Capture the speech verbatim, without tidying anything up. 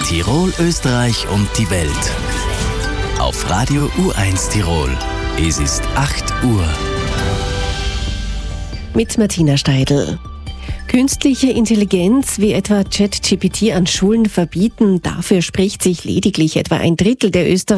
Tirol, Österreich und die Welt. Auf Radio U eins Tirol. Es ist acht Uhr. Mit Martina Steidl. Künstliche Intelligenz wie etwa ChatGPT an Schulen verbieten, dafür spricht sich lediglich etwa ein Drittel der Österreicher